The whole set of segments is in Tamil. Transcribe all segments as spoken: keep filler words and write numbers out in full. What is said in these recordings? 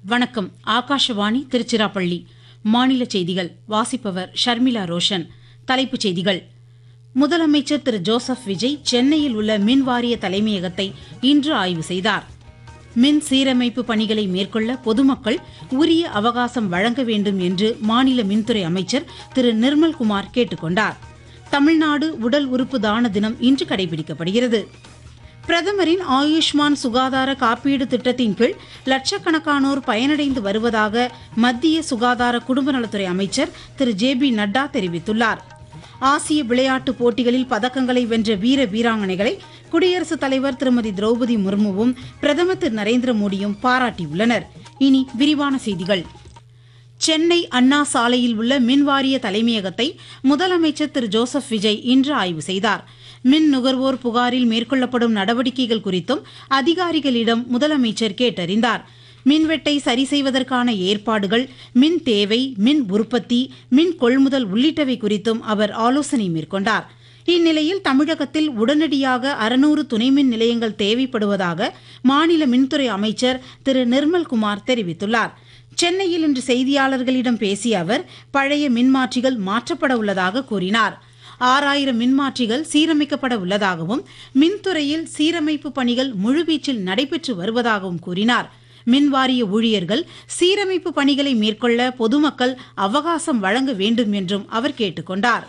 வணக்கம். ஆகாஷவாணி திருச்சிராப்பள்ளி. மாநில செய்திகள் வாசிப்பவர் ஷர்மிளா ரோஷன். தலைப்புச் செய்திகள். முதலமைச்சர் திரு ஜோசப் விஜய் சென்னையில் உள்ள மின் வாரிய தலைமையகத்தை இன்று ஆய்வு செய்தார். மின் சீரமைப்பு பணிகளை மேற்கொள்ள பொதுமக்கள் உரிய அவகாசம் வழங்க வேண்டும் என்று மாநில மின்துறை அமைச்சர் திரு நிர்மல்குமார் கேட்டுக் கொண்டார். தமிழ்நாடு உடல் உறுப்பு தான தினம் இன்று கடைபிடிக்கப்படுகிறது. பிரதமரின் ஆயுஷ்மான் சுகாதார காப்பீடு திட்டத்தின் கீழ் லட்சக்கணக்கானோர் பயனடைந்து வருவதாக மத்திய சுகாதார குடும்ப நலத்துறை அமைச்சர் திரு ஜே பி நட்டா தெரிவித்துள்ளார். ஆசிய விளையாட்டுப் போட்டிகளில் பதக்கங்களை வென்ற வீர வீராங்கனைகளை குடியரசுத் தலைவர் திருமதி திரௌபதி முர்முவும் பிரதமர் திரு நரேந்திர மோடியும் பாராட்டியுள்ளனர். இனி விரிவான செய்திகள். சென்னை அண்ணா சாலையில் உள்ள மின்வாரிய தலைமையகத்தை முதலமைச்சர் திரு ஜோசப் விஜய் இன்று ஆய்வு செய்தார். மின் நுகர்வோர் புகாரில் மேற்கொள்ளப்படும் நடவடிக்கைகள் குறித்தும் அதிகாரிகளிடம் முதலமைச்சர் கேட்டறிந்தார். மின்வெட்டை சரி செய்வதற்கான ஏற்பாடுகள், மின் தேவை, மின் உற்பத்தி, மின் கொள்முதல் உள்ளிட்டவை குறித்தும் அவர் ஆலோசனை மேற்கொண்டார். இந்நிலையில் தமிழகத்தில் உடனடியாக அறுநூறு துணைமின் நிலையங்கள் தேவைப்படுவதாக மாநில மின்துறை அமைச்சர் திரு நிர்மல்குமார் தெரிவித்துள்ளார். சென்னையில் இன்று செய்தியாளர்களிடம் பேசிய அவர் பழைய மின்மாற்றிகள் மாற்றப்பட உள்ளதாக கூறினார். ஆறாயிரம் மின்மாற்றிகள் சீரமைக்கப்பட உள்ளதாகவும் மின்துறையில் சீரமைப்பு பணிகள் முழுவீச்சில் நடைபெற்று வருவதாகவும் கூறினார். மின்வாரிய ஊழியர்கள் சீரமைப்பு பணிகளை மேற்கொள்ள பொதுமக்கள் அவகாசம் வழங்க வேண்டும் என்றும் அவர் கேட்டுக் கொண்டார்.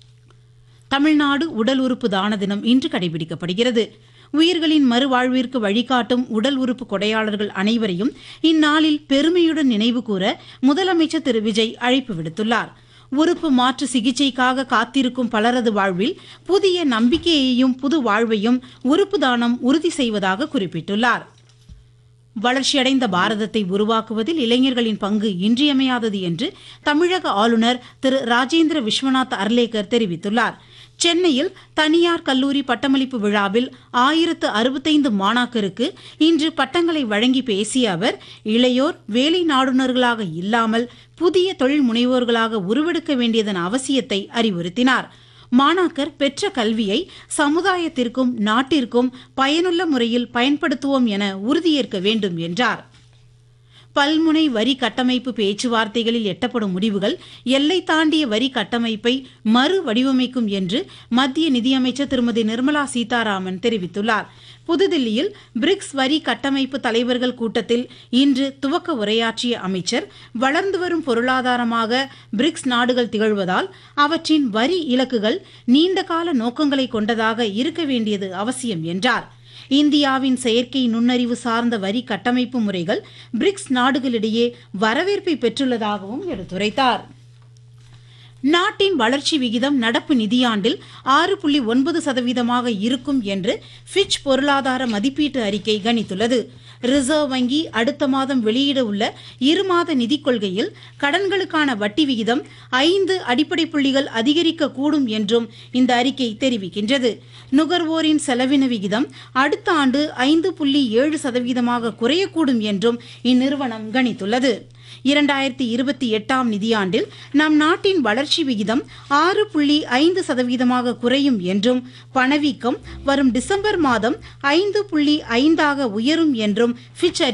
தமிழ்நாடு உடல் உறுப்பு தான தினம் இன்று கடைபிடிக்கப்படுகிறது. உயிர்களின் மறுவாழ்விற்கு வழிகாட்டும் உடல் உறுப்பு கொடையாளர்கள் அனைவரையும் இந்நாளில் பெருமையுடன் நினைவு கூற முதலமைச்சர் திரு விஜய் அழைப்பு விடுத்துள்ளார். உறுப்பு மாற்று சிகிச்சைக்காக காத்திருக்கும் பலரது வாழ்வில் புதிய நம்பிக்கையையும் புது வாழ்வையும் உறுப்பு தானம் உறுதி செய்வதாக குறிப்பிட்டுள்ளார். வளர்ச்சியடைந்த பாரதத்தை உருவாக்குவதில் இளைஞர்களின் பங்கு இன்றியமையாதது என்று தமிழக ஆளுநர் திரு ராஜேந்திர விஸ்வநாத் அர்லேக்கர் தெரிவித்துள்ளார். சென்னையில் தனியார் கல்லூரி பட்டமளிப்பு விழாவில் ஆயிரத்து அறுபத்தைந்து மாணாக்கருக்கு இன்று பட்டங்களை வழங்கி பேசிய அவர், இளையோர் வேலை நாடுனர்களாக இல்லாமல் புதிய தொழில் முனைவோர்களாக உருவெடுக்க வேண்டியதன் அவசியத்தை அறிவுறுத்தினார். மாணாக்கர் பெற்ற கல்வியை சமுதாயத்திற்கும் நாட்டிற்கும் பயனுள்ள முறையில் பயன்படுத்துவோம் என உறுதியேற்க வேண்டும் என்றார். பல்முனை வரி கட்டமைப்பு பேச்சுவார்த்தைகளில் எட்டப்படும் முடிவுகள் எல்லை தாண்டிய வரி கட்டமைப்பை மறு வடிவமைக்கும் என்று மத்திய நிதியமைச்சர் திருமதி நிர்மலா சீதாராமன் தெரிவித்துள்ளார். புதுதில்லியில் பிரிக்ஸ் வரி கட்டமைப்பு தலைவர்கள் கூட்டத்தில் இன்று துவக்க உரையாற்றிய அமைச்சர், வளர்ந்து வரும் பொருளாதாரமாக பிரிக்ஸ் நாடுகள் திகழ்வதால் அவற்றின் வரி இலக்குகள் நீண்டகால நோக்கங்களை கொண்டதாக இருக்க வேண்டியது அவசியம் என்றார். இந்தியாவின் செயற்கை நுண்ணறிவு சார்ந்த வரி கட்டமைப்பு முறைகள் பிரிக்ஸ் நாடுகளிடையே வரவேற்பை பெற்றுள்ளதாகவும் எடுத்துரைத்தார். நாட்டின் வளர்ச்சி விகிதம் நடப்பு நிதியாண்டில் ஆறு புள்ளி ஒன்பது சதவீதமாக இருக்கும் என்று ஃபிட்ச் பொருளாதார மதிப்பீட்டு அறிக்கை கணித்துள்ளது. ரிசர்வ் வங்கி அடுத்த மாதம் வெளியிட உள்ள இருமாத நிதிக் கொள்கையில் கடன்களுக்கான வட்டி விகிதம் ஐந்து அடிப்படை புள்ளிகள் அதிகரிக்கக்கூடும் என்றும் இந்த அறிக்கை தெரிவிக்கின்றது. நுகர்வோரின் செலவின விகிதம் அடுத்த ஆண்டு ஐந்து புள்ளி ஏழு சதவீதமாக குறையக்கூடும் என்றும் இந்நிறுவனம் கணித்துள்ளது. இரண்டாயிரத்தி இருபத்தி எட்டாம் நிதியாண்டில் நம் நாட்டின் வளர்ச்சி விகிதம் ஆறு புள்ளி ஐந்து சதவீதமாக குறையும் என்றும் பணவீக்கம் வரும் டிசம்பர் மாதம் ஐந்து புள்ளி ஐந்தாக உயரும் என்றும் ஃபிட்ச்